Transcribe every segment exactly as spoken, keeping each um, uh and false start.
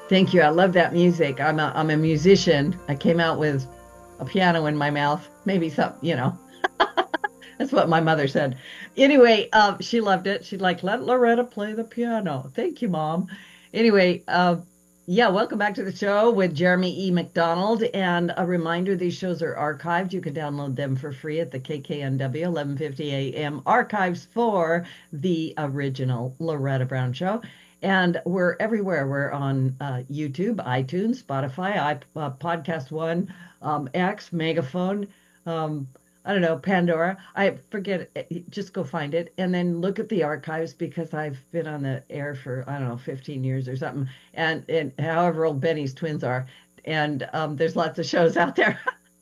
Thank you. I love that music. I'm a I'm a musician. I came out with a piano in my mouth. Maybe some, you know, that's what my mother said. Anyway, um, she loved it. She'd like, let Loretta play the piano. Thank you, Mom. Anyway, uh, yeah, welcome back to the show with Jeremy E. McDonald. And a reminder, these shows are archived. You can download them for free at the K K N W eleven fifty A M archives for the original Loretta Brown Show. And we're everywhere. We're on uh, YouTube, iTunes, Spotify, I, uh, Podcast One, um, X, Megaphone. Um, I don't know, Pandora. I forget it. Just go find it and then look at the archives because I've been on the air for, I don't know, fifteen years or something. And, and however old Benny's twins are. And um, there's lots of shows out there.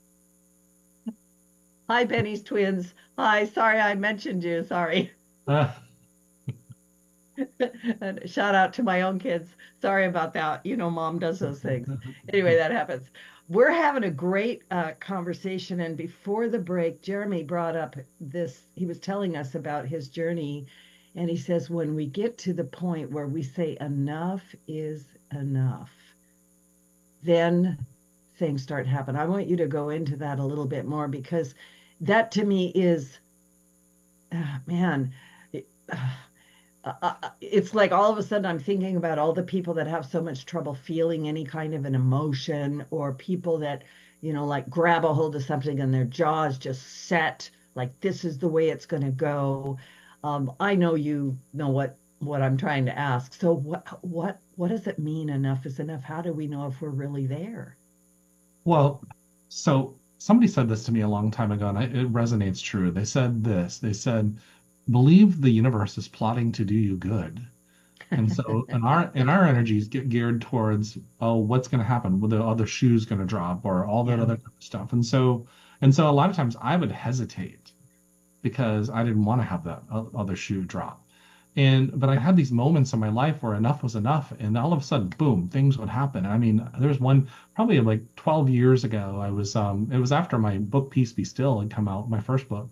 Hi, Benny's twins. Hi, sorry I mentioned you. Sorry. Uh, And shout out to my own kids. Sorry about that. You know, mom does those things. Anyway, that happens. We're having a great uh, conversation. And before the break, Jeremy brought up this. He was telling us about his journey. And he says, when we get to the point where we say enough is enough, then things start happening. I want you to go into that a little bit more because that to me is, uh, man, it, uh, uh, uh, it's like all of a sudden I'm thinking about all the people that have so much trouble feeling any kind of an emotion, or people that, you know, like grab a hold of something and their jaws just set, like this is the way it's going to go. Um, I know you know what what I'm trying to ask. So what what what does it mean enough is enough? How do we know if we're really there? well, so somebody said this to me a long time ago, and I, it resonates true. They said this. They said, "Believe the universe is plotting to do you good." And so, and our and our energies get geared towards, oh, what's going to happen? Well, the other shoe's going to drop, or all that Yeah. other kind of stuff. And so, and so, a lot of times, I would hesitate because I didn't want to have that other shoe drop. And but I had these moments in my life where enough was enough, and all of a sudden, boom, things would happen. I mean, there was one probably like twelve years ago. I was um, it was after my book Peace Be Still had come out, my first book,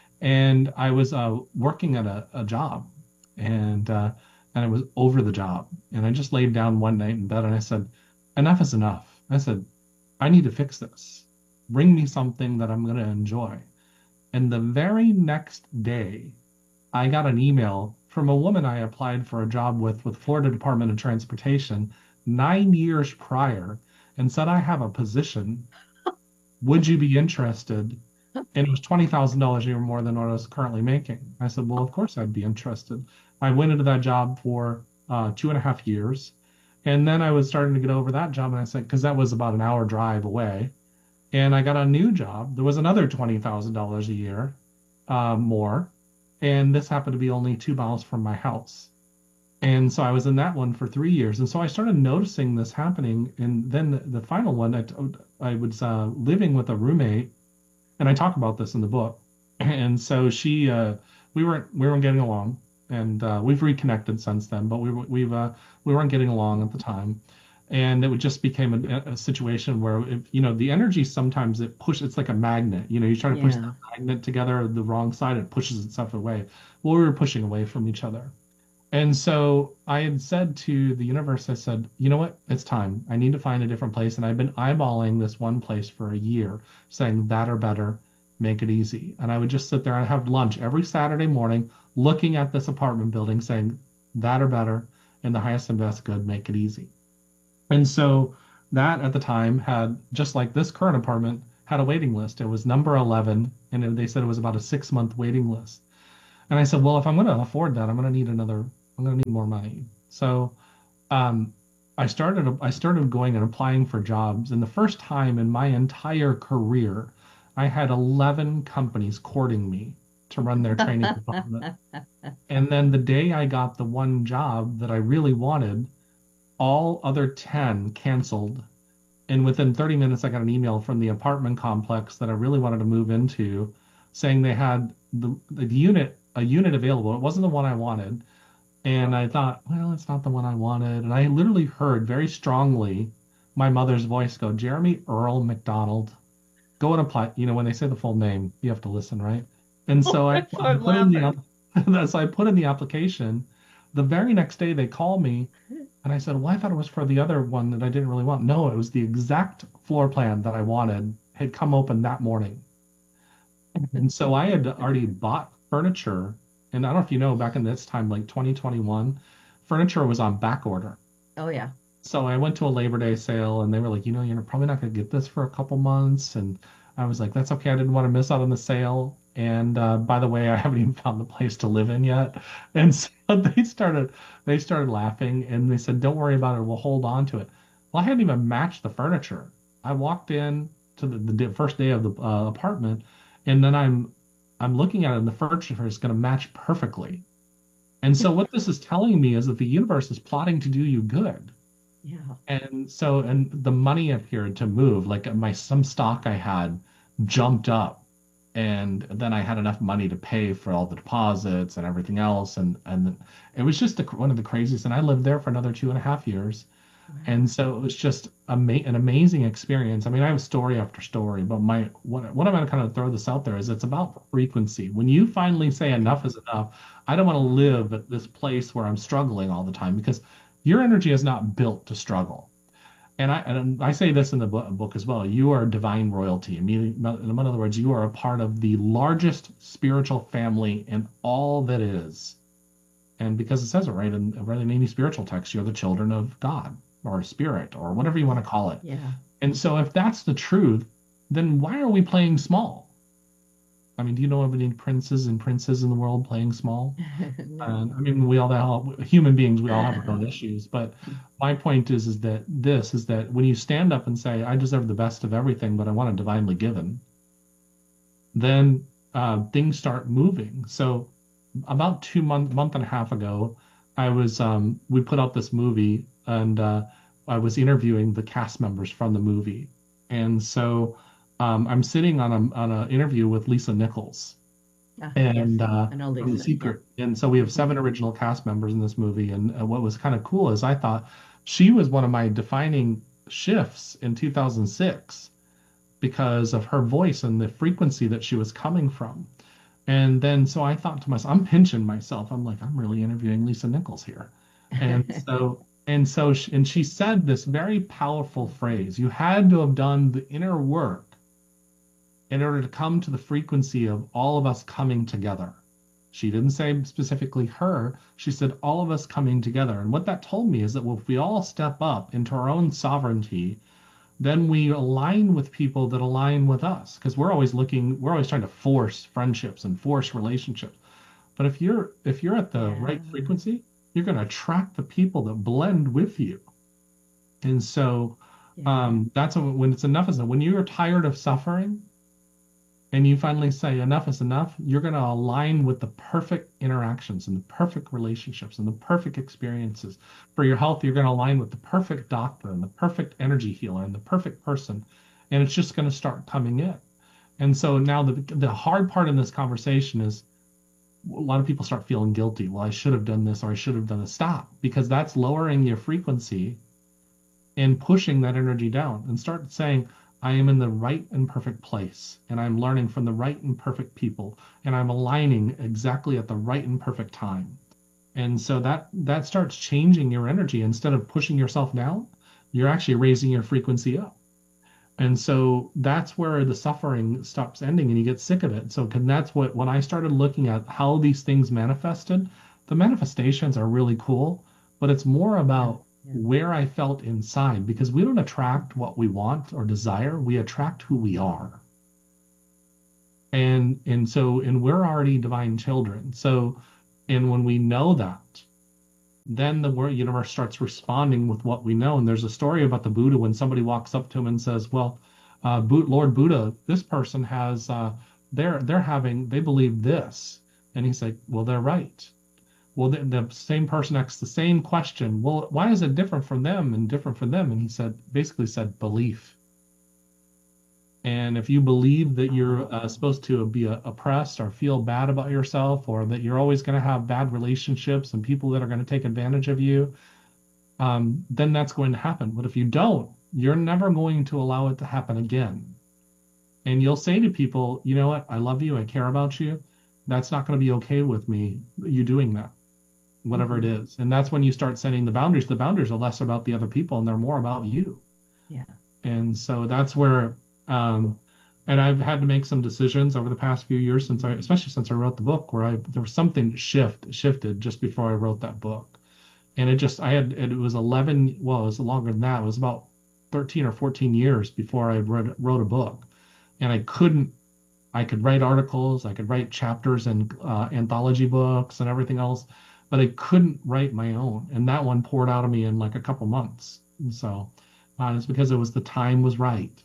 and I was uh, working at a, a job, and uh, and I was over the job, and I just laid down one night in bed, and I said, enough is enough. I said, I need to fix this. Bring me something that I'm going to enjoy. And the very next day, I got an email from a woman I applied for a job with with Florida Department of Transportation nine years prior and said, I have a position. Would you be interested? And it was twenty thousand dollars a year more than what I was currently making. I said, well, of course I'd be interested. I went into that job for uh, two and a half years. And then I was starting to get over that job. And I said, because that was about an hour drive away. And I got a new job. There was another twenty thousand dollars a year uh, more. And this happened to be only two miles from my house. And so I was in that one for three years. And so I started noticing this happening. And then the, the final one, I, I was uh, living with a roommate, and I talk about this in the book. And so she, uh, we weren't, we weren't getting along, and uh, we've reconnected since then. But we were, we've, uh, we weren't getting along at the time, and it just became a, a situation where, it, you know, the energy sometimes it pushes. It's like a magnet. You know, you try to push the Yeah. magnet together the wrong side, it pushes itself away. Well, we were pushing away from each other. And so I had said to the universe, I said, you know what? It's time. I need to find a different place. And I've been eyeballing this one place for a year, saying that or better, make it easy. And I would just sit there and have lunch every Saturday morning, looking at this apartment building, saying that or better, and the highest and best good, make it easy. And so that at the time had, just like this current apartment, had a waiting list. It was number eleven, and they said it was about a six month waiting list. And I said, well, if I'm going to afford that, I'm going to need another I'm going to need more money. So um, I started I started going and applying for jobs. And the first time in my entire career, I had eleven companies courting me to run their training department. And then the day I got the one job that I really wanted, all other ten canceled. And within thirty minutes, I got an email from the apartment complex that I really wanted to move into, saying they had the, the unit a unit available. It wasn't the one I wanted. And I thought, well, it's not the one I wanted. And I literally heard very strongly my mother's voice go, Jeremy Earl McDonald, go and apply. You know, when they say the full name, you have to listen, right? And Oh, so I, I I started put in laughing. the so I put in the application. The very next day they call me And I said, well, I thought it was for the other one that I didn't really want. No, it was the exact floor plan that I wanted had come open that morning. And so I had already bought furniture. And I don't know if you know, back in this time, like twenty twenty-one, furniture was on back order. Oh yeah. So I went to a Labor Day sale and they were like, you know, you're probably not going to get this for a couple months. And I was like, that's okay. I didn't want to miss out on the sale. And uh, by the way, I haven't even found the place to live in yet. And so they started, they started laughing and they said, don't worry about it. We'll hold on to it. Well, I hadn't even matched the furniture. I walked in to the, the first day of the uh, apartment, and then I'm, I'm looking at it, and the furniture is going to match perfectly. And so what this is telling me is that the universe is plotting to do you good. Yeah. And so, and the money appeared to move. Like my some stock I had jumped up, and then I had enough money to pay for all the deposits and everything else. And and it was just the, one of the craziest. And I lived there for another two and a half years. Wow. And so it was just ama an amazing experience. I mean, I have story after story, but my what, what I'm going to kind of throw this out there is it's about frequency. When you finally say enough is enough, I don't want to live at this place where I'm struggling all the time, because your energy is not built to struggle. And I and I say this in the book as well. You are divine royalty. Meaning, in other words, you are a part of the largest spiritual family in all that is. And because it says it right in, right in any spiritual text, you're the children of God or spirit or whatever you want to call it. Yeah. And so if that's the truth, then why are we playing small? I mean, do you know of any princes and princes in the world playing small? No. Uh, I mean, we all have, human beings, we all have our own issues. But my point is, is that this is that when you stand up and say, I deserve the best of everything, but I want it divinely given, then uh, things start moving. So about two month month and a half ago, I was um, we put out this movie, and uh, I was interviewing the cast members from the movie, and so um, I'm sitting on a on an interview with Lisa Nichols, Ah, and yes. uh, I know from The Lisa. Yeah. Secret, and so we have seven original cast members in this movie, and uh, what was kind of cool is I thought she was one of my defining shifts in two thousand six because of her voice and the frequency that she was coming from. And then so I thought to myself, I'm pinching myself. I'm like, I'm really interviewing Lisa Nichols here. And so and so she, and she said this very powerful phrase, you had to have done the inner work in order to come to the frequency of all of us coming together. She didn't say specifically her, she said all of us coming together. And what that told me is that if we all step up into our own sovereignty, then we align with people that align with us, because we're always looking, we're always trying to force friendships and force relationships. But if you're if you're at the Yeah. right frequency, you're going to attract the people that blend with you. And so Yeah. um, that's when, when it's enough is enough. When you're tired of suffering and you finally say enough is enough, you're going to align with the perfect interactions and the perfect relationships and the perfect experiences. For your health, you're going to align with the perfect doctor and the perfect energy healer and the perfect person. And it's just going to start coming in. And so now the, the hard part in this conversation is a lot of people start feeling guilty. Well, I should have done this or I should have done this. Stop, because that's lowering your frequency and pushing that energy down, and start saying, I am in the right and perfect place, and I'm learning from the right and perfect people, and I'm aligning exactly at the right and perfect time. And so that that starts changing your energy. Instead of pushing yourself down, you're actually raising your frequency up. And so that's where the suffering stops ending and you get sick of it. So can that's what when I started looking at how these things manifested, the manifestations are really cool, but it's more about Yeah. where I felt inside, because we don't attract what we want or desire, we attract who we are. And and so and we're already divine children. So and when we know that, then the world universe starts responding with what we know. And there's a story about the Buddha when somebody walks up to him and says, well, uh, Lord Buddha, this person has uh, they're they're having they believe this. And he's like, well, they're right. Well, the, the same person asks the same question. Well, why is it different from them and different from them? And he said, basically said, belief. And if you believe that you're uh, supposed to be uh, oppressed or feel bad about yourself, or that you're always going to have bad relationships and people that are going to take advantage of you, um, then that's going to happen. But if you don't, you're never going to allow it to happen again. And you'll say to people, you know what? I love you. I care about you. That's not going to be okay with me, you doing that. whatever it Hmm. is. And that's when you start setting the boundaries. The boundaries are less about the other people and they're more about you. Yeah. And so that's where, um, and I've had to make some decisions over the past few years since I, especially since I wrote the book, where I there was something shift shifted just before I wrote that book, and it just I had it was eleven, well, it was longer than that. It was about thirteen or fourteen years before I wrote wrote a book, and I couldn't. I could write articles, I could write chapters and uh, anthology books and everything else, but I couldn't write my own, and that one poured out of me in like a couple months. And so uh, it's because it was the time was right.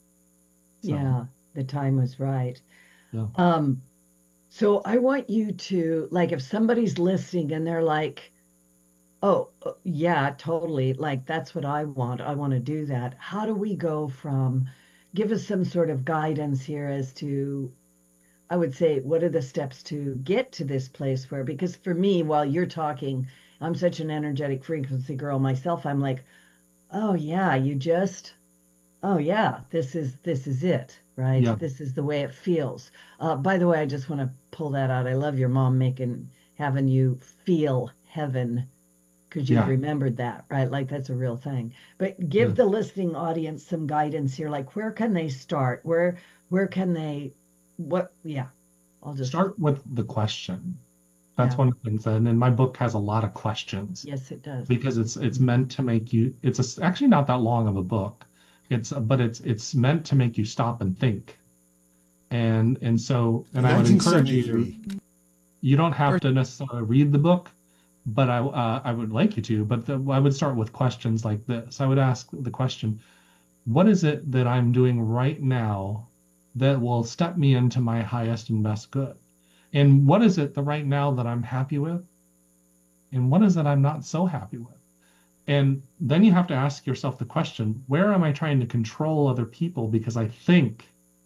So Yeah. The time was right. yeah. Um, so I want you to, like, if somebody's listening and they're like, oh, uh, yeah, totally. Like, that's what I want. I want to do that. How do we go from, give us some sort of guidance here as to, I would say, what are the steps to get to this place where, because for me, while you're talking, I'm such an energetic frequency girl myself. I'm like, oh, yeah, you just, oh, yeah, this is, this is it, right? Yeah. This is the way it feels. Uh, by the way, I just want to pull that out. I love your mom making, having you feel heaven because you've Yeah. remembered that, right? Like that's a real thing. But give Yeah. the listening audience some guidance here. Like where can they start? Where where can they what yeah, I'll just Start with the question. That's yeah, one of the things. And in my book has a lot of questions yes it does. because it's it's meant to make you it's a, actually not that long of a book. It's but it's it's meant to make you stop and think. And and so and I would encourage you, nineteen seventy-three. you don't have to necessarily read the book, but I uh, I would like you to, but the, I would start with questions like this. I would ask the question, what is it that I'm doing right now that will step me into my highest and best good? And what is it the right now that I'm happy with? And what is it I'm not so happy with? And then you have to ask yourself the question, where am I trying to control other people because I think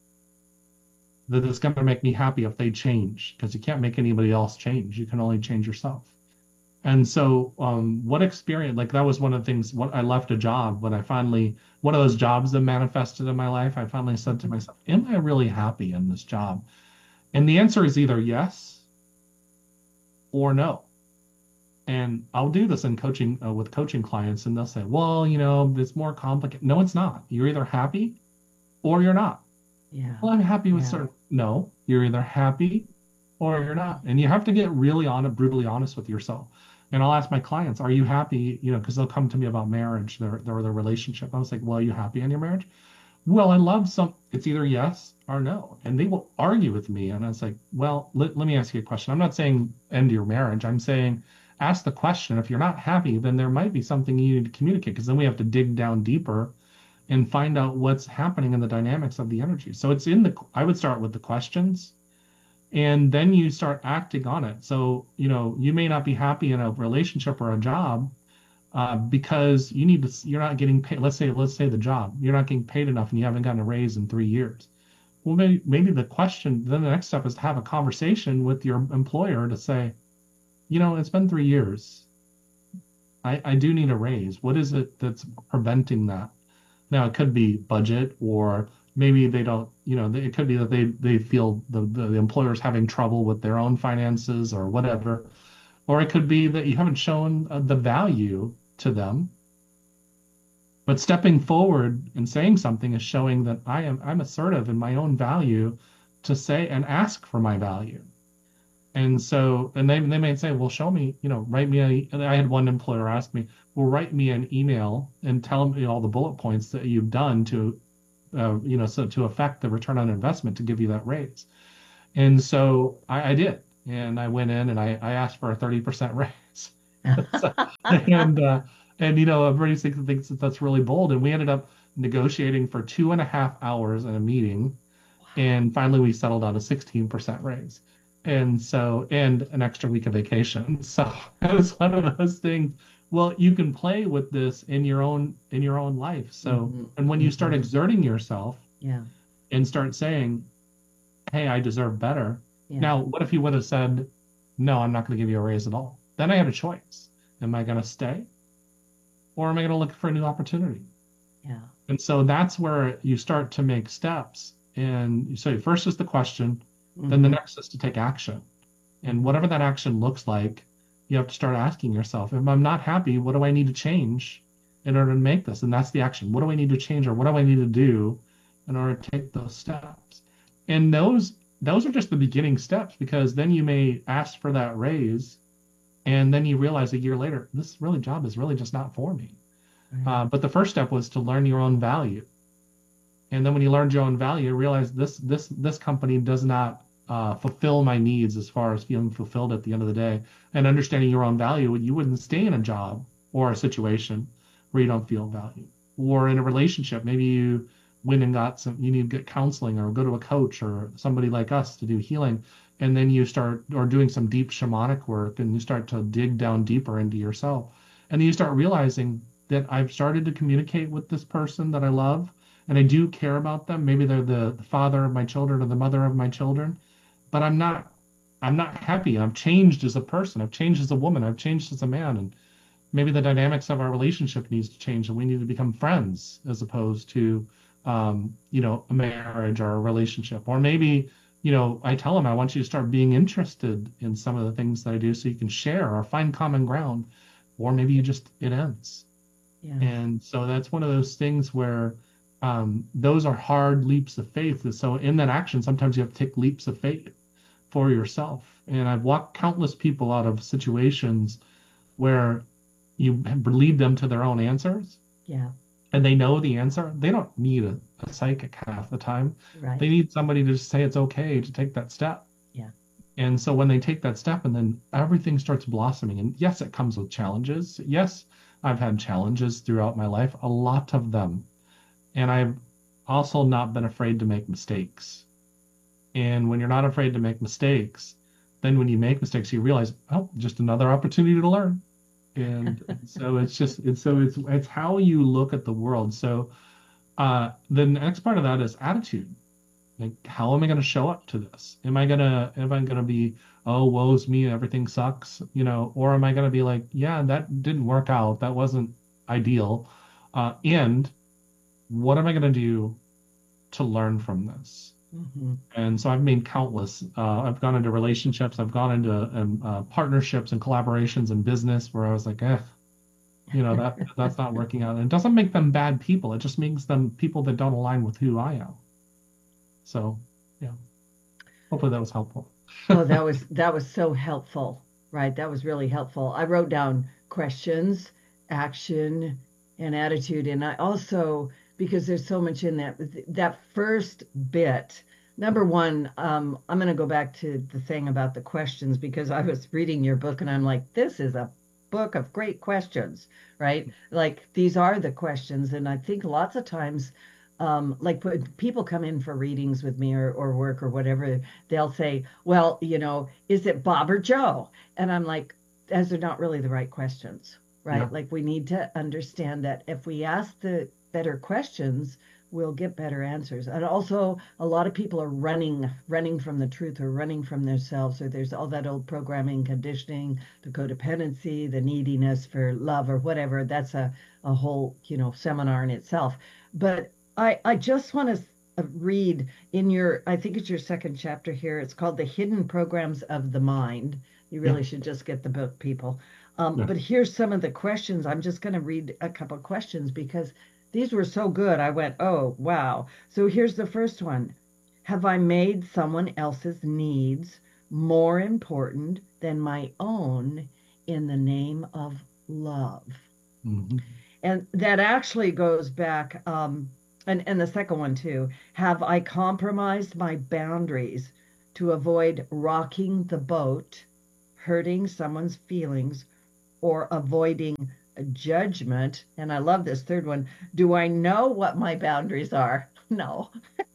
that it's going to make me happy if they change? Because you can't make anybody else change. You can only change yourself. And so, um, what experience, like that was one of the things, what I left a job when I finally, one of those jobs that manifested in my life, I finally said to myself, am I really happy in this job? And the answer is either yes or no. And I'll do this in coaching uh, with coaching clients, and they'll say, well, you know, it's more complicated. No, it's not. You're either happy or you're not. Yeah. Well, I'm happy with Yeah. certain. No, you're either happy or you're not. And you have to get really honest, brutally honest with yourself. And I'll ask my clients, are you happy? You know, because they'll come to me about marriage, their, their, their relationship. I was like, well, are you happy in your marriage? Well, I love some, it's either yes or no. And they will argue with me. And I was like, well, let, let me ask you a question. I'm not saying end your marriage. I'm saying ask the question. If you're not happy, then there might be something you need to communicate, because then we have to dig down deeper and find out what's happening in the dynamics of the energy. So it's in the, I would start with the questions, and then you start acting on it. So, you know, you may not be happy in a relationship or a job uh, because you need to, you're not getting paid. Let's say, let's say the job, you're not getting paid enough and you haven't gotten a raise in three years. Well, maybe, maybe the question, then the next step is to have a conversation with your employer to say, you know, it's been three years. I, I do need a raise. What is it that's preventing that? Now, it could be budget, or maybe they don't, you know, it could be that they, they feel the, the, the employer's having trouble with their own finances or whatever. Or it could be that you haven't shown uh, the value to them. But stepping forward and saying something is showing that I am, I'm assertive in my own value to say and ask for my value. And so, and they, they may say, well, show me, you know, write me a, and I had one employer ask me, well, write me an email and tell me all the bullet points that you've done to, uh, you know, so to affect the return on investment to give you that raise. And so I, I did. And I went in and I, I asked for a thirty percent raise. So, and, uh, and, you know, everybody thinks that that's really bold. And we ended up negotiating for two and a half hours in a meeting. And finally we settled on a sixteen percent raise. And so, and an extra week of vacation. So it was one of those things. Well, you can play with this in your own, in your own life. So, Mhm. and when you start Mhm. exerting yourself Yeah. and start saying, hey, I deserve better. Yeah. Now, what if he would have said, no, I'm not going to give you a raise at all? Then I had a choice. Am I going to stay, or am I going to look for a new opportunity? Yeah. And so that's where you start to make steps. And so first is the question, then the Mhm. next is to take action. And whatever that action looks like, you have to start asking yourself, if I'm not happy, what do I need to change in order to make this? And that's the action. What do I need to change, or what do I need to do in order to take those steps? And those those are just the beginning steps, because then you may ask for that raise, and then you realize a year later, this really job is really just not for me. Right. Uh, but the first step was to learn your own value. And then when you learned your own value, you realize this this this company does not uh, fulfill my needs as far as feeling fulfilled at the end of the day. And understanding your own value, you wouldn't stay in a job or a situation where you don't feel valued. Or in a relationship, maybe you went and got some, you need to get counseling or go to a coach or somebody like us to do healing. And then you start, or doing some deep shamanic work, and you start to dig down deeper into yourself. And then you start realizing that I've started to communicate with this person that I love, and I do care about them. Maybe they're the, the father of my children or the mother of my children, but I'm not I'm not happy. I've changed as a person. I've changed as a woman. I've changed as a man. And maybe the dynamics of our relationship needs to change, and we need to become friends as opposed to um, you know, a marriage or a relationship. Or maybe, you know, I tell them I want you to start being interested in some of the things that I do so you can share or find common ground. Or maybe you just, it ends. Yeah. And so that's one of those things where um, those are hard leaps of faith. And so in that action, sometimes you have to take leaps of faith for yourself. And I've walked countless people out of situations where you lead them to their own answers. Yeah. And they know the answer. They don't need a, a psychic half the time. Right. They need somebody to just say it's okay to take that step. Yeah. And so when they take that step, and then everything starts blossoming. And yes, it comes with challenges. Yes, I've had challenges throughout my life, a lot of them. And I've also not been afraid to make mistakes. And when you're not afraid to make mistakes, then when you make mistakes, you realize, oh, just another opportunity to learn. And so it's just, it's so it's it's how you look at the world. So uh, the next part of that is attitude. Like, how am I going to show up to this? Am I gonna, am I gonna be, oh, woe's me, everything sucks, you know, or am I gonna be like, yeah, that didn't work out, that wasn't ideal, uh, and what am I gonna do to learn from this? Mm-hmm. And so I've made countless. Uh, I've gone into relationships, I've gone into um, uh, partnerships and collaborations in business where I was like, eh, you know, that that's not working out. And it doesn't make them bad people. It just makes them people that don't align with who I am. So, yeah, hopefully that was helpful. Oh, that was that was so helpful, right? That was really helpful. I wrote down questions, action, and attitude, and I also, because there's so much in that that first bit. Number one, um, I'm going to go back to the thing about the questions, because I was reading your book and I'm like, this is a book of great questions, right? Like, these are the questions, and I think lots of times, um, like when people come in for readings with me, or, or work or whatever, they'll say, well, you know, is it Bob or Joe? And I'm like, those are not really the right questions, right? Yeah. Like, we need to understand that if we ask the better questions, we'll get better answers. And also, a lot of people are running, running from the truth, or running from themselves, or there's all that old programming, conditioning, the codependency, the neediness for love, or whatever. That's a, a whole, you know, seminar in itself. But I, I just want to read in your, I think it's your second chapter here. It's called The Hidden Programs of the Mind. You really Yeah. should just get the book, people. Um, Yeah. but here's some of the questions. I'm just going to read a couple questions because these were so good. I went, oh, wow. So here's the first one. Have I made someone else's needs more important than my own in the name of love? Mhm. And that actually goes back, um, and, and the second one too. Have I compromised my boundaries to avoid rocking the boat, hurting someone's feelings, or avoiding a judgment? And I love this third one. Do I know what my boundaries are? No.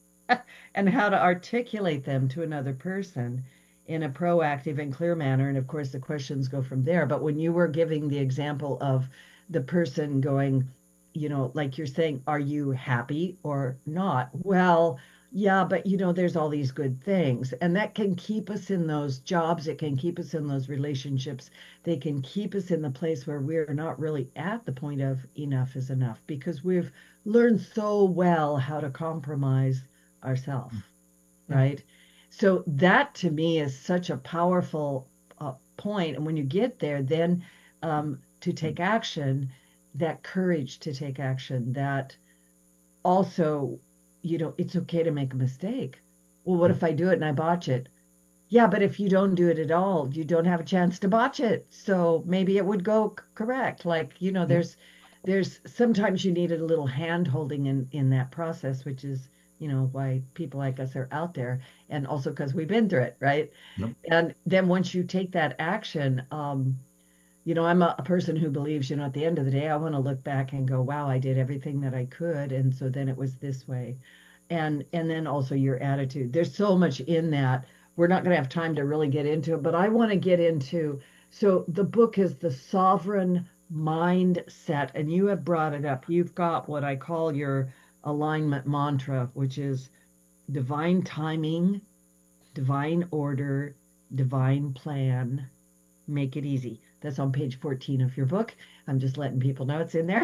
And how to articulate them to another person in a proactive and clear manner. And of course, the questions go from there. But when you were giving the example of the person going, you know, like you're saying, are you happy or not? Well, yeah, but you know, there's all these good things, and that can keep us in those jobs. It can keep us in those relationships. They can keep us in the place where we're not really at the point of enough is enough, because we've learned so well how to compromise ourselves, Yeah. right? So that to me is such a powerful uh, point, and when you get there, then um, to take action, that courage to take action, that also, you know, it's okay to make a mistake. Well, what if I do it and I botch it? Yeah, but if you don't do it at all, you don't have a chance to botch it. So maybe it would go c- correct. Like, you know, Yep. there's there's sometimes you need a little hand holding in in that process, which is, you know, why people like us are out there, and also because we've been through it, right? Yep. And then once you take that action, um, you know, I'm a, a person who believes, you know, at the end of the day, I want to look back and go, wow, I did everything that I could, and so then it was this way. And and then also your attitude. There's so much in that. We're not going to have time to really get into it, but I want to get into. So the book is The Sovereign Mindset, and you have brought it up. You've got what I call your alignment mantra, which is divine timing, divine order, divine plan, make it easy. That's on page fourteen of your book. I'm just letting people know it's in there.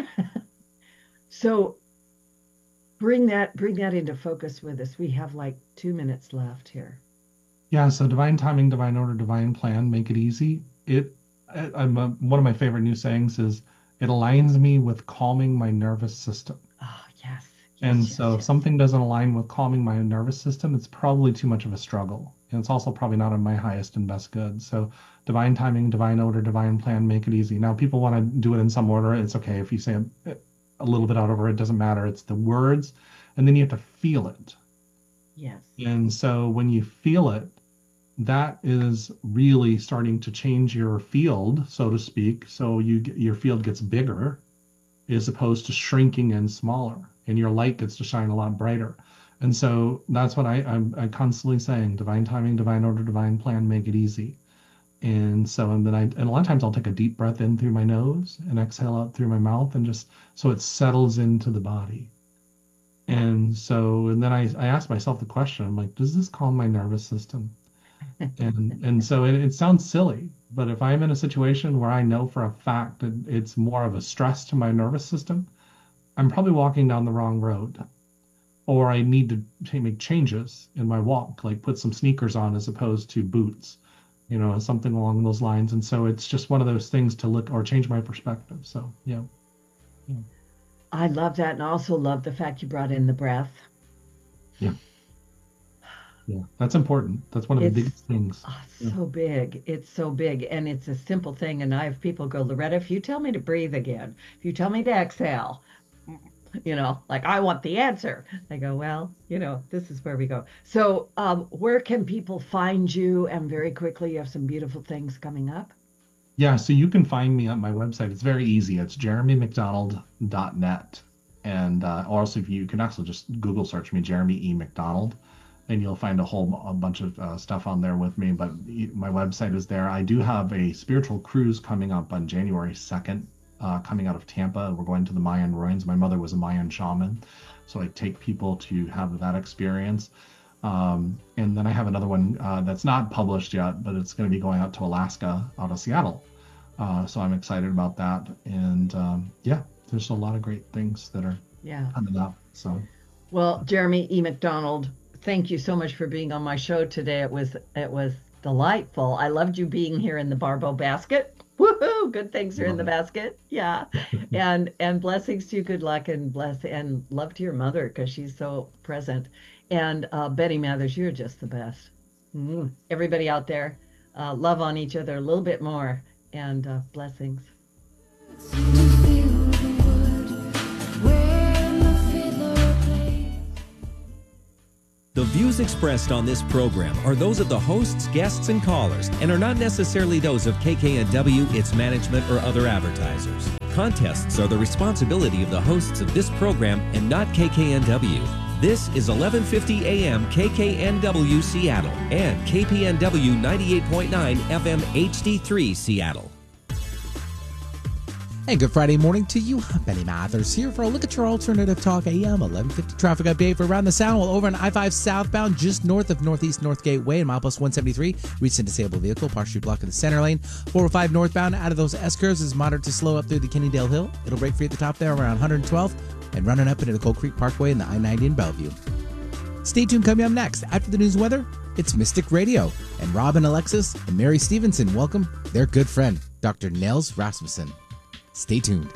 So bring that bring that into focus with us. We have like two minutes left here. Yeah, so divine timing, divine order, divine plan, make it easy. It, I, I'm a, one of my favorite new sayings is it aligns me with calming my nervous system. Oh, yes. And Yes, so yes, if yes. something doesn't align with calming my nervous system, it's probably too much of a struggle. And it's also probably not in my highest and best good. So divine timing, divine order, divine plan, make it easy. Now, people want to do it in some order. It's okay if you say a, a little bit out of order, it doesn't matter. It's the words, and then you have to feel it. Yes. And so when you feel it, that is really starting to change your field, so to speak. So you get, your field gets bigger as opposed to shrinking and smaller, and your light gets to shine a lot brighter. And so that's what I, I'm, I'm constantly saying: divine timing, divine order, divine plan, make it easy. And so, and then I, and a lot of times I'll take a deep breath in through my nose and exhale out through my mouth, and just so it settles into the body. And so, and then I, I ask myself the question, I'm like, does this calm my nervous system? And and so it, it sounds silly, but if I'm in a situation where I know for a fact that it's more of a stress to my nervous system, I'm probably walking down the wrong road, or I need to ch- make changes in my walk, like put some sneakers on as opposed to boots, you know, something along those lines. And so it's just one of those things to look or change my perspective. So yeah, yeah, I love that, and I also love the fact you brought in the breath. yeah, yeah. That's important. That's one of the It's biggest things. oh, Yeah. so big. It's so big, and it's a simple thing. And I have people go, Loretta, if you tell me to breathe again, if you tell me to exhale, you know, like I want the answer. I go, well, you know, this is where we go. So, um, where can people find you? And very quickly, you have some beautiful things coming up. Yeah, so you can find me on my website. It's very easy. It's jeremy mcdonald dot net. And uh, also, if you can also just Google search me, Jeremy E. McDonald, and you'll find a whole a bunch of uh, stuff on there with me. But y- my website is there. I do have a spiritual cruise coming up on January second, uh, coming out of Tampa. We're going to the Mayan ruins. My mother was a Mayan shaman, so I take people to have that experience. Um, and then I have another one uh, that's not published yet, but it's going to be going out to Alaska, out of Seattle. Uh, so I'm excited about that. And um, yeah, there's a lot of great things that are Yeah. coming up. So Well, Jeremy E. McDonald, thank you so much for being on my show today. It was it was delightful. I loved you being here in the Barbo basket. Woohoo! Good things are in love the it. basket. Yeah. And and blessings to you, good luck, and bless and love to your mother because she's so present. And uh, Betty Mathers, you're just the best. Mm. Everybody out there, uh, love on each other a little bit more, and uh, blessings. The views expressed on this program are those of the hosts, guests, and callers, and are not necessarily those of K K N W, its management, or other advertisers. Contests are the responsibility of the hosts of this program and not K K N W. This is eleven fifty A M K K N W Seattle and K P N W ninety-eight point nine F M H D three Seattle. Hey, good Friday morning to you. Benny Mathers here for a look at your alternative talk A M eleven fifty traffic update for around the sound. Well, over on I five southbound, just north of Northeast North Gateway and milepost one seventy-three, reached a disabled vehicle, partially blocking the center lane. four oh five northbound out of those S-curves is moderate to slow up through the Kennydale Hill. It'll break free at the top there around one twelve and running up into the Cold Creek Parkway in the I ninety in Bellevue. Stay tuned, coming up next after the news and weather. It's Mystic Radio. And Rob and Alexis and Mary Stevenson welcome their good friend, Doctor Nels Rasmussen. Stay tuned.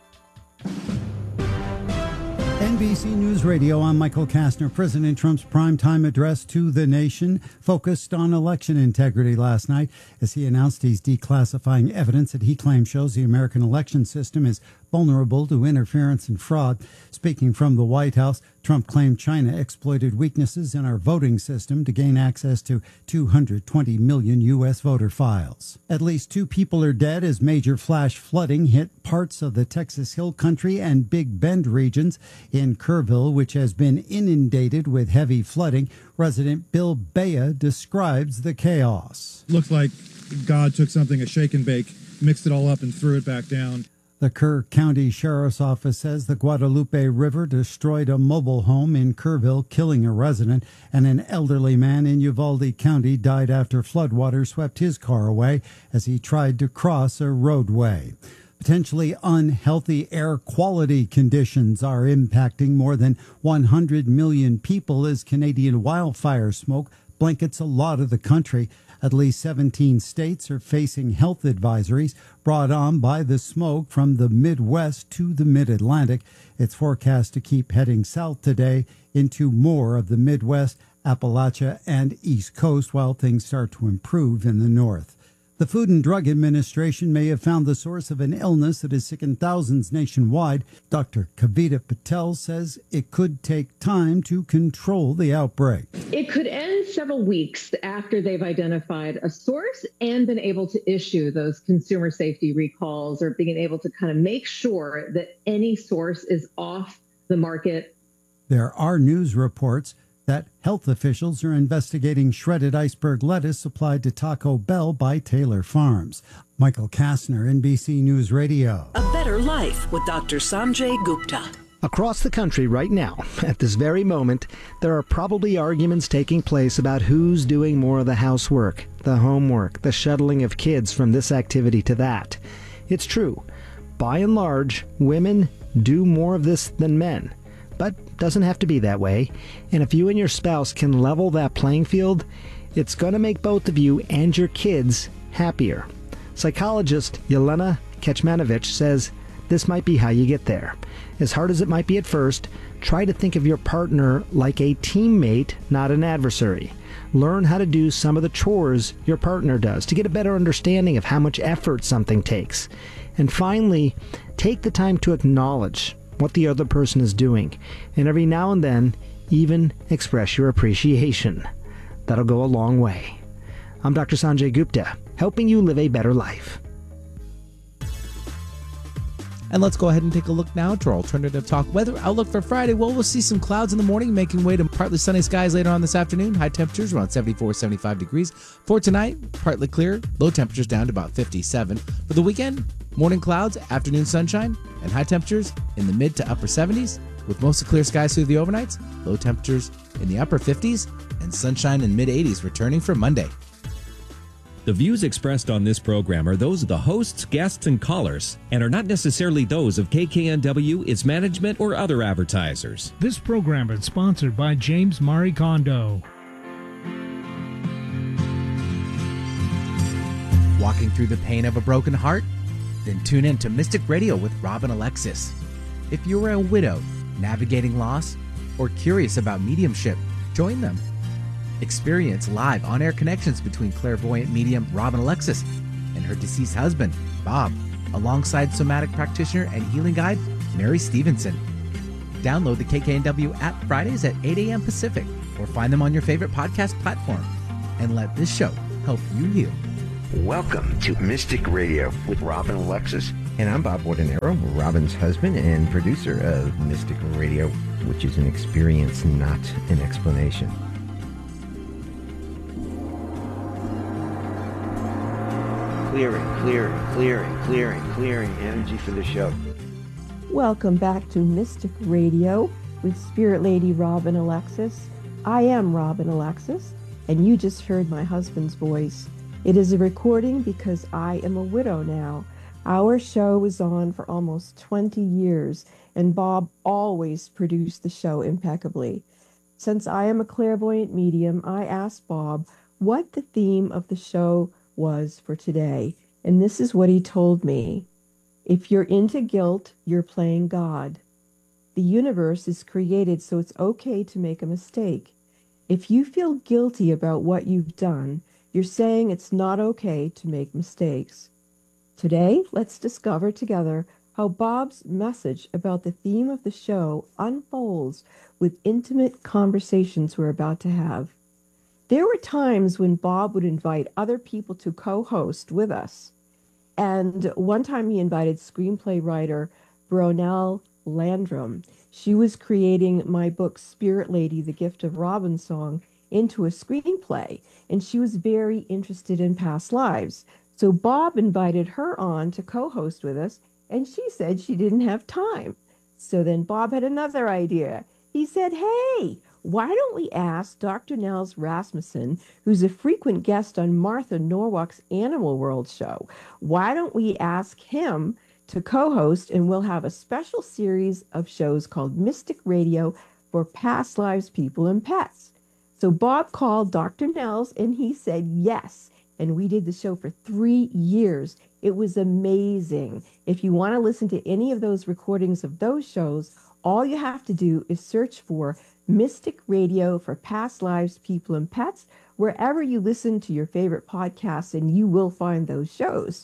N B C News Radio, I'm Michael Kastner. President Trump's primetime address to the nation focused on election integrity last night as he announced he's declassifying evidence that he claims shows the American election system is vulnerable to interference and fraud. Speaking from the White House, Trump claimed China exploited weaknesses in our voting system to gain access to two hundred twenty million U S voter files. At least two people are dead as major flash flooding hit parts of the Texas Hill Country and Big Bend regions. In Kerrville, which has been inundated with heavy flooding, resident Bill Bea describes the chaos. Looks like God took something, a shake and bake, mixed it all up and threw it back down. The Kerr County Sheriff's Office says the Guadalupe River destroyed a mobile home in Kerrville, killing a resident, and an elderly man in Uvalde County died after floodwater swept his car away as he tried to cross a roadway. Potentially unhealthy air quality conditions are impacting more than one hundred million people as Canadian wildfire smoke blankets a lot of the country. At least seventeen states are facing health advisories brought on by the smoke from the Midwest to the Mid-Atlantic. It's forecast to keep heading south today into more of the Midwest, Appalachia, and East Coast while things start to improve in the north. The Food and Drug Administration may have found the source of an illness that has sickened thousands nationwide. Doctor Kavita Patel says it could take time to control the outbreak. It could end several weeks after they've identified a source and been able to issue those consumer safety recalls or being able to kind of make sure that any source is off the market. There are news reports that health officials are investigating shredded iceberg lettuce supplied to Taco Bell by Taylor Farms. Michael Kastner, N B C News Radio. A Better Life with Doctor Sanjay Gupta. Across the country right now, at this very moment, there are probably arguments taking place about who's doing more of the housework, the homework, the shuttling of kids from this activity to that. It's true. By and large, women do more of this than men. But doesn't have to be that way. And if you and your spouse can level that playing field, it's going to make both of you and your kids happier. Psychologist Yelena Kecmanovic says this might be how you get there. As hard as it might be at first, try to think of your partner like a teammate, not an adversary. Learn how to do some of the chores your partner does to get a better understanding of how much effort something takes. And finally, take the time to acknowledge what the other person is doing, and every now and then, even express your appreciation. That'll go a long way. I'm Doctor Sanjay Gupta, helping you live a better life. And let's go ahead and take a look now to our alternative talk weather outlook for Friday. Well, we'll see some clouds in the morning, making way to partly sunny skies later on this afternoon. High temperatures around seventy-four, seventy-five degrees. For tonight, partly clear, low temperatures down to about fifty-seven. For the weekend, morning clouds, afternoon sunshine, and high temperatures in the mid to upper seventies, with mostly clear skies through the overnights, low temperatures in the upper fifties, and sunshine in mid eighties returning for Monday. The views expressed on this program are those of the hosts, guests, and callers, and are not necessarily those of K K N W, its management, or other advertisers. This program is sponsored by James Mari Kondo. Walking through the pain of a broken heart? Then tune in to Mystic Radio with Rob and Alexis. If you are a widow, navigating loss, or curious about mediumship, join them. Experience live on-air connections between clairvoyant medium Rob and Alexis and her deceased husband, Bob, alongside somatic practitioner and healing guide, Mary Stevenson. Download the K K N W app Fridays at eight a.m. Pacific or find them on your favorite podcast platform. And let this show help you heal. Welcome to Mystic Radio with Robin Alexis. And I'm Bob Wardenero, Robin's husband and producer of Mystic Radio, which is an experience, not an explanation. Clearing, clearing, clearing, clearing, clearing energy for the show. Welcome back to Mystic Radio with Spirit Lady Robin Alexis. I am Robin Alexis, and you just heard my husband's voice. It is a recording because I am a widow now. Our show was on for almost twenty years, and Bob always produced the show impeccably. Since I am a clairvoyant medium, I asked Bob what the theme of the show was for today. And this is what he told me. If you're into guilt, you're playing God. The universe is created so it's okay to make a mistake. If you feel guilty about what you've done, you're saying it's not okay to make mistakes. Today, let's discover together how Bob's message about the theme of the show unfolds with intimate conversations we're about to have. There were times when Bob would invite other people to co-host with us. And one time he invited screenplay writer Bronell Landrum. She was creating my book, Spirit Lady, The Gift of Robin Song, into a screenplay, and she was very interested in past lives. So Bob invited her on to co-host with us, and she said she didn't have time. So then Bob had another idea. He said, hey, why don't we ask Doctor Nels Rasmussen, who's a frequent guest on Martha Norwalk's Animal World show, why don't we ask him to co-host, and we'll have a special series of shows called Mystic Radio for past lives, people, and pets. So Bob called Doctor Nels, and he said yes. And we did the show for three years. It was amazing. If you want to listen to any of those recordings of those shows, all you have to do is search for Mystic Radio for past lives, people, and pets, wherever you listen to your favorite podcasts, and you will find those shows.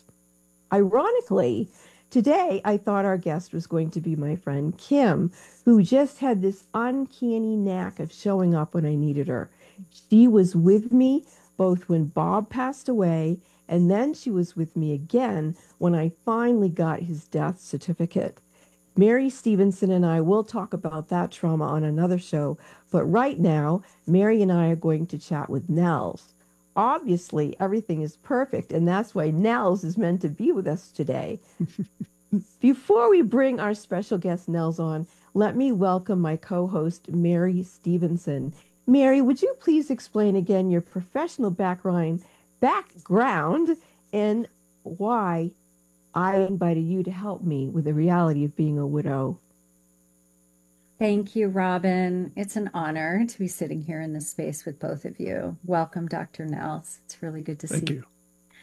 Ironically, today I thought our guest was going to be my friend Kim, who just had this uncanny knack of showing up when I needed her. She was with me both when Bob passed away, and then she was with me again when I finally got his death certificate. Mary Stevenson and I will talk about that trauma on another show, but right now, Mary and I are going to chat with Nels. Obviously, everything is perfect, and that's why Nels is meant to be with us today. Before we bring our special guest Nels on, let me welcome my co-host, Mary Stevenson. Mary, would you please explain again your professional background, background and why I invited you to help me with the reality of being a widow? Thank you, Robin. It's an honor to be sitting here in this space with both of you. Welcome, Doctor Nels. It's really good to Thank see you. you.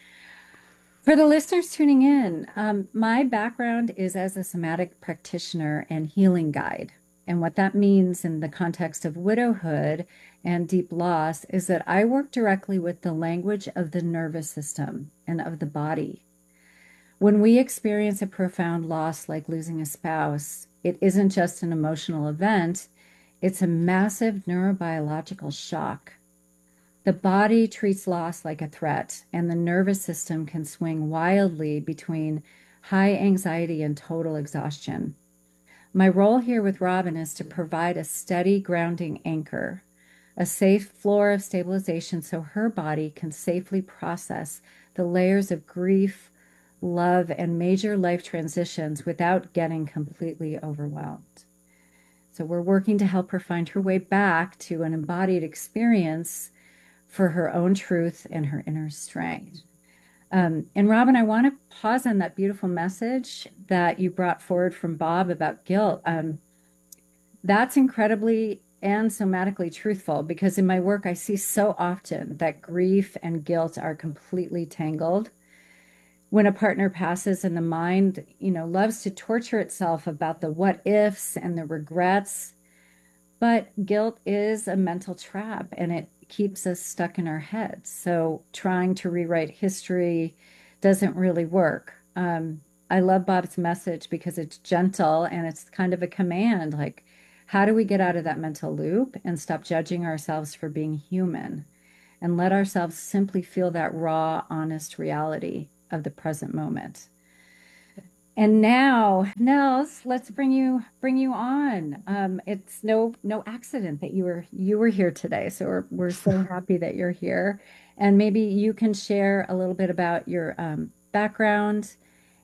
For the listeners tuning in, um, my background is as a somatic practitioner and healing guide. And what that means in the context of widowhood and deep loss is that I work directly with the language of the nervous system and of the body. When we experience a profound loss like losing a spouse, it isn't just an emotional event, it's a massive neurobiological shock. The body treats loss like a threat, and the nervous system can swing wildly between high anxiety and total exhaustion. My role here with Robin is to provide a steady grounding anchor, a safe floor of stabilization so her body can safely process the layers of grief, love, and major life transitions without getting completely overwhelmed. So we're working to help her find her way back to an embodied experience for her own truth and her inner strength. Um, and Robin, I want to pause on that beautiful message that you brought forward from Bob about guilt. Um, that's incredibly and somatically truthful, because in my work, I see so often that grief and guilt are completely tangled. When a partner passes and the mind, you know, loves to torture itself about the what ifs and the regrets, but guilt is a mental trap and it keeps us stuck in our heads. So trying to rewrite history doesn't really work. Um, I love Bob's message because it's gentle and it's kind of a command, like, how do we get out of that mental loop and stop judging ourselves for being human and let ourselves simply feel that raw, honest reality of the present moment? And now, Nels, let's bring you bring you on. Um, it's no no accident that you were you were here today. So we're we're so happy that you're here. And maybe you can share a little bit about your um, background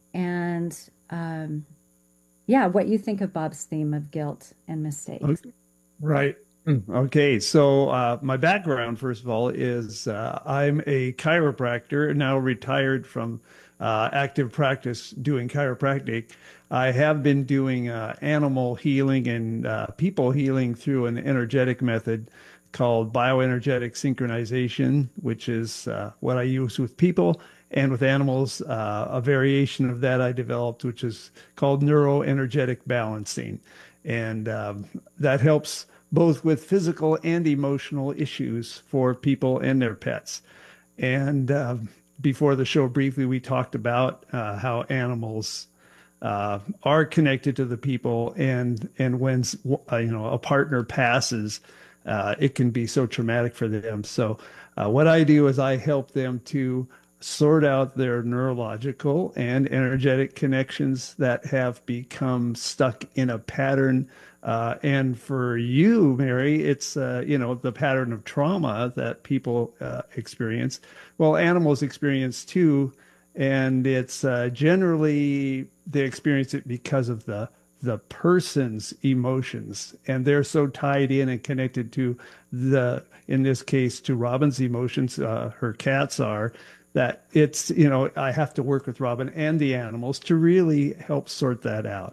and um, yeah, what you think of Bob's theme of guilt and mistakes. Okay. Right. Okay. So uh, my background, first of all, is uh, I'm a chiropractor, now retired from uh, active practice doing chiropractic, I have been doing uh, animal healing and uh, people healing through an energetic method called bioenergetic synchronization, which is uh, what I use with people and with animals. Uh, a variation of that I developed, which is called neuroenergetic balancing. And um, that helps both with physical and emotional issues for people and their pets. And uh, before the show, briefly, we talked about uh, how animals uh, are connected to the people, and and when uh, you know a partner passes, uh, it can be so traumatic for them. So uh, what I do is I help them to sort out their neurological and energetic connections that have become stuck in a pattern. Uh, and for you, Mary, it's, uh, you know, the pattern of trauma that people uh, experience. Well, animals experience too. And it's uh, generally they experience it because of the the person's emotions. And they're so tied in and connected to the, in this case, to Robin's emotions, uh, her cats are, that it's, you know, I have to work with Robin and the animals to really help sort that out.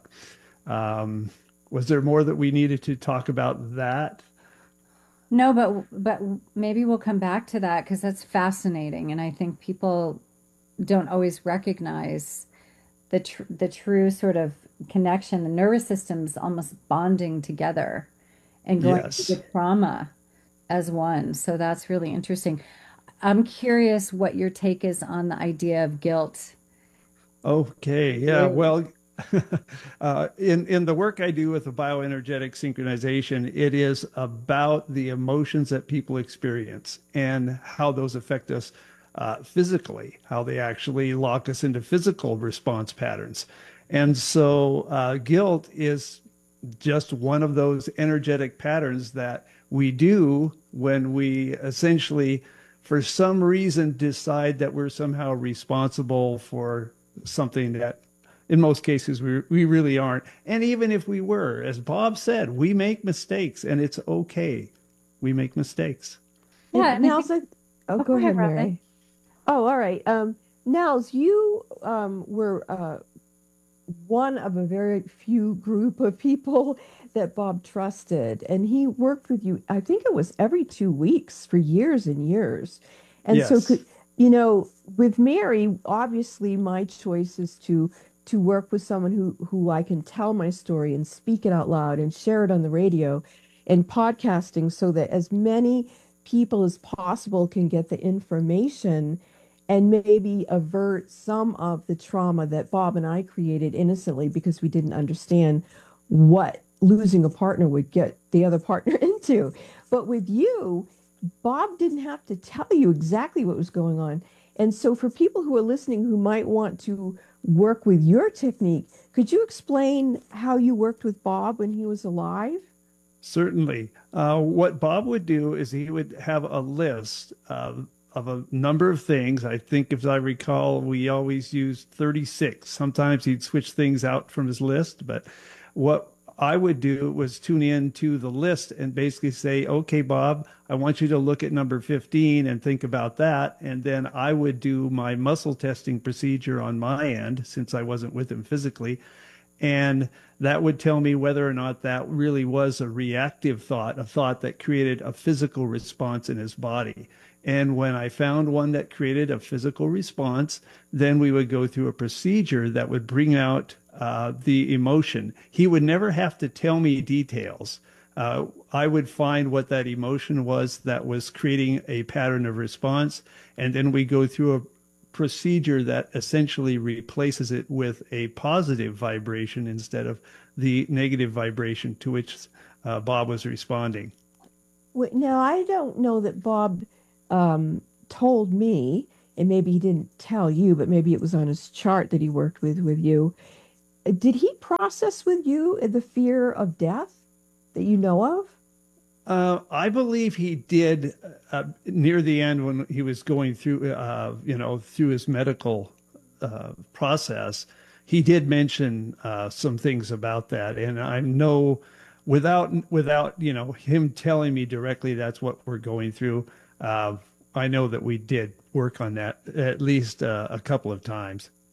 Um, was there more that we needed to talk about that? No, but but maybe we'll come back to that because that's fascinating, and I think people don't always recognize the tr- the true sort of connection, the nervous system's almost bonding together and going Yes. through the trauma as one. So that's really interesting. I'm curious what your take is on the idea of guilt. Okay, yeah, well, uh, in, in the work I do with the bioenergetic synchronization, it is about the emotions that people experience and how those affect us uh, physically, how they actually lock us into physical response patterns. And so uh, guilt is just one of those energetic patterns that we do when we essentially, for some reason, decide that we're somehow responsible for something that in most cases we we really aren't. And even if we were, as Bob said, we make mistakes and it's okay. We make mistakes. Yeah, Nels, I, oh, Oh, go ahead, Robin. Mary. Oh, all right. Um, Nels, you um, were uh, one of a very few group of people that Bob trusted, and he worked with you. I think it was every two weeks for years and years. And so, Yes. could, you know, with Mary, obviously, my choice is to to work with someone who who I can tell my story and speak it out loud and share it on the radio and podcasting, so that as many people as possible can get the information and maybe avert some of the trauma that Bob and I created innocently because we didn't understand what losing a partner would get the other partner into. But with you, Bob didn't have to tell you exactly what was going on. And so for people who are listening who might want to work with your technique, could you explain how you worked with Bob when he was alive? Certainly. Uh, what Bob would do is he would have a list of, of a number of things. I think, if I recall, we always used thirty-six. Sometimes he'd switch things out from his list, but what I would do was tune in to the list and basically say, okay, Bob, I want you to look at number fifteen and think about that. And then I would do my muscle testing procedure on my end, since I wasn't with him physically. And that would tell me whether or not that really was a reactive thought, a thought that created a physical response in his body. And when I found one that created a physical response, then we would go through a procedure that would bring out uh, the emotion. He would never have to tell me details. Uh, I would find what that emotion was that was creating a pattern of response, and then we go through a procedure that essentially replaces it with a positive vibration instead of the negative vibration to which uh, Bob was responding. Wait, now, I don't know that Bob um, told me, and maybe he didn't tell you, but maybe it was on his chart that he worked with with you. Did he process with you the fear of death that you know of? Uh, I believe he did uh, near the end when he was going through, uh, you know, through his medical uh, process. He did mention uh, some things about that, and I know, without without you know him telling me directly that's what we're going through. Uh, I know that we did work on that at least uh, a couple of times.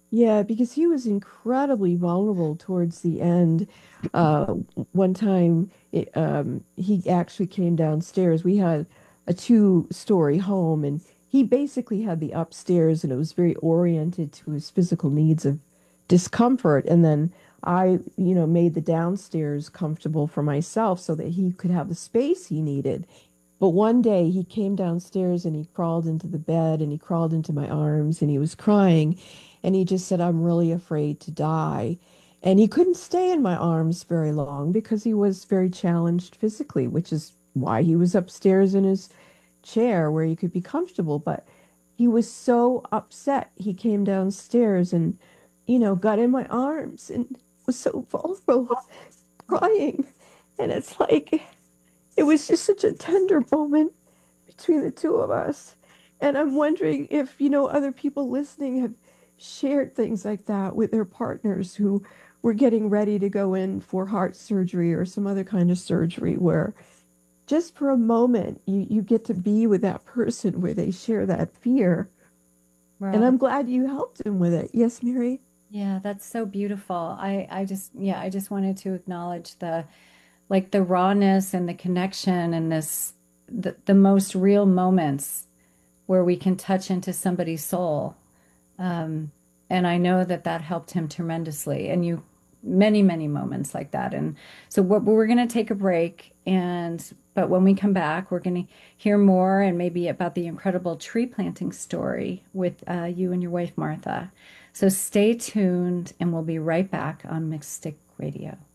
Yeah, because he was incredibly vulnerable towards the end. Uh, one time, it, um, he actually came downstairs. We had a two-story home, and he basically had the upstairs, and it was very oriented to his physical needs of discomfort. And then I, you know, made the downstairs comfortable for myself so that he could have the space he needed. But one day he came downstairs and he crawled into the bed and he crawled into my arms and he was crying and he just said, "I'm really afraid to die." And he couldn't stay in my arms very long because he was very challenged physically, which is why he was upstairs in his chair where he could be comfortable. But he was so upset. He came downstairs and, you know, got in my arms and was so vulnerable, crying. And it's like, it was just such a tender moment between the two of us. And I'm wondering if, you know, other people listening have shared things like that with their partners who were getting ready to go in for heart surgery or some other kind of surgery where just for a moment you, you get to be with that person where they share that fear. Right. And I'm glad you helped him with it. Yes, Mary? Yeah, that's so beautiful. I, I just, yeah, I just wanted to acknowledge the, like the rawness and the connection and this, the, the most real moments where we can touch into somebody's soul. Um, and I know that that helped him tremendously. And you, many, many moments like that. And so what, we're going to take a break. And, but when we come back, we're going to hear more and maybe about the incredible tree planting story with uh, you and your wife, Martha. So stay tuned and we'll be right back on Mystic Radio.